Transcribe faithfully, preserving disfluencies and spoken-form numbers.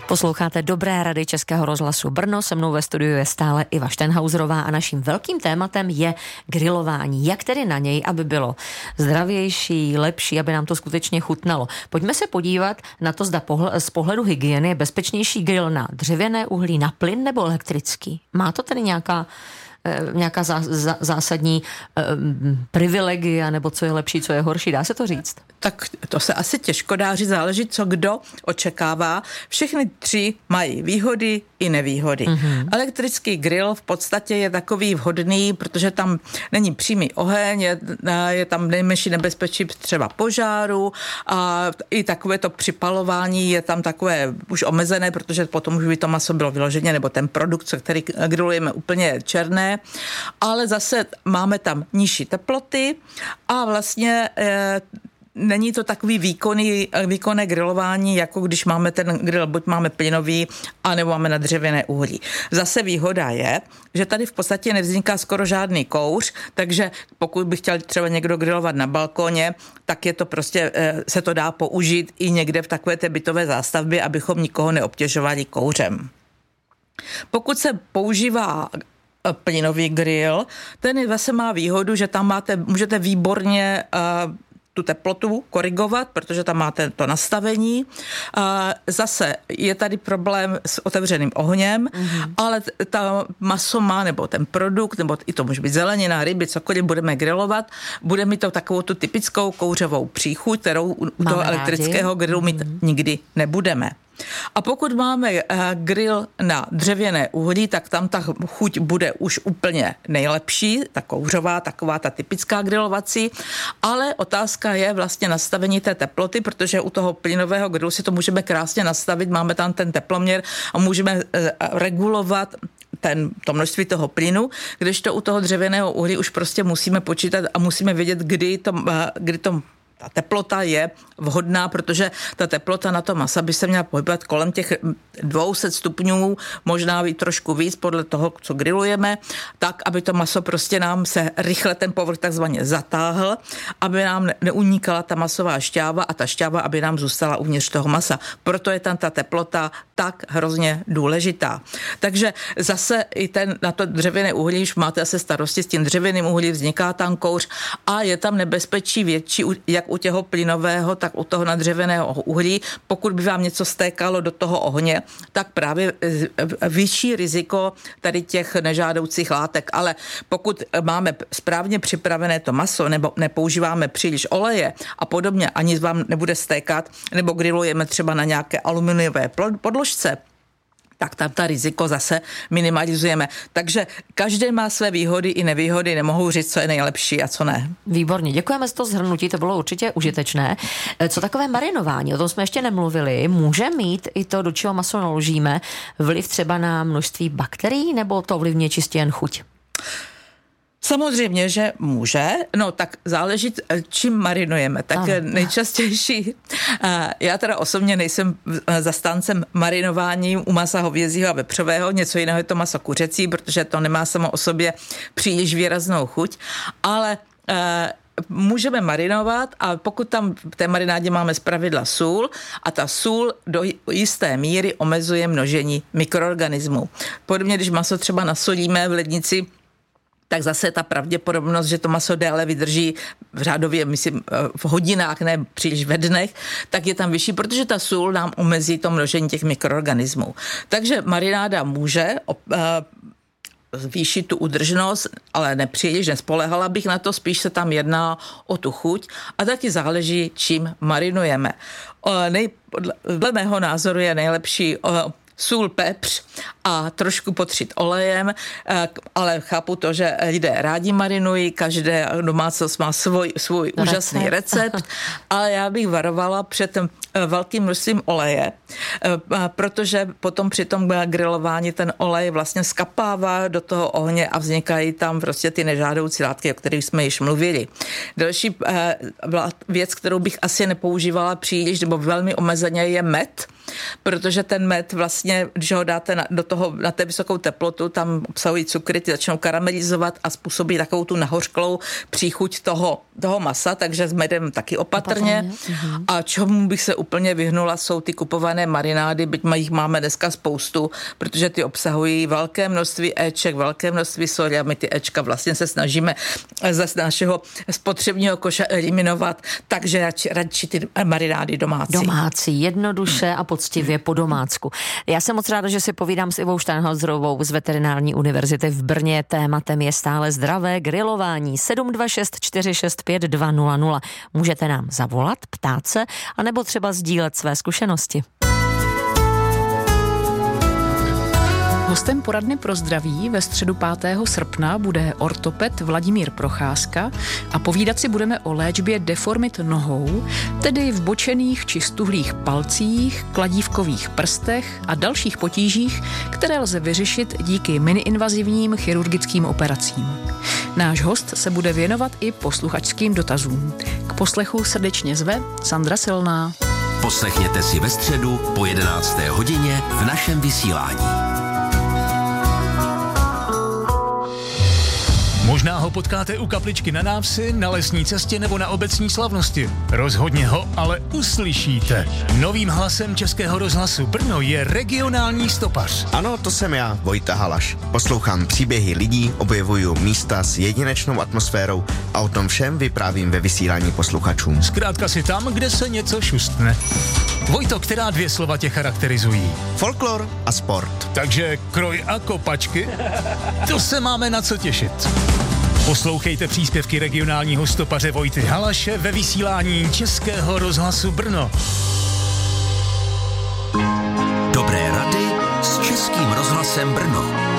Posloucháte Dobré rady Českého rozhlasu Brno, se mnou ve studiu je stále Iva Štenhauserová a naším velkým tématem je grilování. Jak tedy na něj, aby bylo zdravější, lepší, aby nám to skutečně chutnalo. Pojďme se podívat na to, zda pohl- z pohledu hygieny je bezpečnější grill na dřevěné uhlí, na plyn nebo elektrický. Má to tedy nějaká nějaká zá, zá, zásadní um, privilegia, nebo co je lepší, co je horší, dá se to říct? Tak to se asi těžko dá říct, záleží, co kdo očekává. Všechny tři mají výhody i nevýhody. Mm-hmm. Elektrický grill v podstatě je takový vhodný, protože tam není přímý oheň, je, je tam nejmenší nebezpečí třeba požáru a i takové to připalování je tam takové už omezené, protože potom už by to maso bylo vyloženě, nebo ten produkt, který grillujeme, úplně černé, ale zase máme tam nižší teploty a vlastně e, není to takový výkonný, výkonné grilování, jako když máme ten grill, buď máme plynový, anebo máme na dřevěné uhlí. Zase výhoda je, že tady v podstatě nevzniká skoro žádný kouř, takže pokud by chtěl třeba někdo grilovat na balkoně, tak je to prostě, se to dá použít i někde v takové té bytové zástavbě, abychom nikoho neobtěžovali kouřem. Pokud se používá plynový grill, ten zase má výhodu, že tam máte, můžete výborně uh, tu teplotu korigovat, protože tam máte to nastavení. Uh, zase je tady problém s otevřeným ohněm, mm-hmm. ale ta maso má, nebo ten produkt, nebo i to může být zelenina, ryby, cokoliv budeme grillovat, bude mít to takovou tu typickou kouřovou příchuť, kterou u Máme toho elektrického rádi. grillu mít mm-hmm. nikdy nebudeme. A pokud máme grill na dřevěné uhlí, tak tam ta chuť bude už úplně nejlepší, ta kouřová, taková ta typická grilovací, ale otázka je vlastně nastavení té teploty, protože u toho plynového grillu si to můžeme krásně nastavit, máme tam ten teploměr a můžeme regulovat ten, to množství toho plynu, kdežto u toho dřevěného uhlí už prostě musíme počítat a musíme vědět, kdy to, kdy to ta teplota je vhodná, protože ta teplota na to masa by se měla pohybovat kolem těch dvou set stupňů, možná i trošku víc podle toho, co grillujeme, tak, aby to maso prostě nám se rychle ten povrch takzvaně zatáhl, aby nám neunikala ta masová šťáva a ta šťáva, aby nám zůstala uvnitř toho masa. Proto je tam ta teplota tak hrozně důležitá. Takže zase i ten, na to dřevěné uhlí, když máte asi starosti s tím dřevěným uhlí, vzniká tam kouř a je tam nebezpečí větší, jak u těho plynového, tak u toho nadřevěného uhlí. Pokud by vám něco stékalo do toho ohně, tak právě vyšší riziko tady těch nežádoucích látek. Ale pokud máme správně připravené to maso, nebo nepoužíváme příliš oleje a podobně, ani vám nebude stékat, nebo grillujeme třeba na nějaké aluminiové podložce, tak tam ta riziko zase minimalizujeme. Takže každý má své výhody i nevýhody, nemohou říct, co je nejlepší a co ne. Výborně, děkujeme za to shrnutí, to bylo určitě užitečné. Co takové marinování, o tom jsme ještě nemluvili, může mít i to, do čeho maso naložíme, vliv třeba na množství bakterií, nebo to ovlivňuje čistě jen chuť? Samozřejmě, že může, no tak záleží, čím marinujeme. Tak ano. Nejčastější, já teda osobně nejsem zastáncem marinování u masa hovězího a vepřového, něco jiného je to maso kuřecí, protože to nemá samo o sobě příliš výraznou chuť, ale můžeme marinovat a pokud tam v té marinádě máme zpravidla sůl a ta sůl do jisté míry omezuje množení mikroorganismů. Podobně, když maso třeba nasolíme v lednici, tak zase ta pravděpodobnost, že to maso déle vydrží v řádově, myslím, v hodinách, ne příliš ve dnech, tak je tam vyšší, protože ta sůl nám omezí to množení těch mikroorganismů. Takže marináda může zvýšit tu udržnost, ale nepříliš, nespoléhala bych na to, spíš se tam jedná o tu chuť a taky záleží, čím marinujeme. Nej, dle mého názoru je nejlepší sůl, pepř a trošku potřít olejem, ale chápu to, že lidé rádi marinují, každé domácnost má svůj, svůj recept. úžasný recept, ale já bych varovala před velkým množstvím oleje, protože potom při tom grilování ten olej vlastně skapává do toho ohně a vznikají tam prostě ty nežádoucí látky, o kterých jsme již mluvili. Další věc, kterou bych asi nepoužívala příliš, nebo velmi omezeně, je med, protože ten med vlastně, když ho dáte na, do toho, na té vysokou teplotu, tam obsahují cukry, ty začnou karamelizovat a způsobí takovou tu nahořklou příchuť toho, toho masa, takže s medem taky opatrně. opatrně. A čemu bych se úplně vyhnula, jsou ty kupované marinády, byť jich máme dneska spoustu, protože ty obsahují velké množství éček, velké množství soli a my ty éčka vlastně se snažíme z našeho spotřebního koše eliminovat, takže radši, radši ty marinády domácí. Domácí, jednoduše a poctivě po domácku. Já jsem moc ráda, že si povídám s Ivou Steinhauserovou z Veterinární univerzity v Brně. Tématem je stále zdravé grilování. sedm dva šest čtyři šest pět dva nula nula. Můžete nám zavolat, ptát se, anebo třeba sdílet své zkušenosti. Hostem poradny pro zdraví ve středu pátého srpna bude ortoped Vladimír Procházka a povídat si budeme o léčbě deformit nohou, tedy v bočených či stuhlých palcích, kladívkových prstech a dalších potížích, které lze vyřešit díky miniinvazivním chirurgickým operacím. Náš host se bude věnovat i posluchačským dotazům. K poslechu srdečně zve Sandra Silná. Poslechněte si ve středu po jedenácté hodině v našem vysílání. Možná ho potkáte u kapličky na návsi, na lesní cestě nebo na obecní slavnosti. Rozhodně ho ale uslyšíte. Novým hlasem Českého rozhlasu Brno je regionální stopař. Ano, to jsem já, Vojta Halaš. Poslouchám příběhy lidí, objevuju místa s jedinečnou atmosférou a o tom všem vyprávím ve vysílání posluchačům. Zkrátka si tam, kde se něco šustne. Vojto, která dvě slova tě charakterizují? Folklor a sport. Takže kroj a kopačky? To se máme na co těšit. Poslouchejte příspěvky regionálního stopaře Vojty Halaše ve vysílání Českého rozhlasu Brno. Dobré rady s Českým rozhlasem Brno.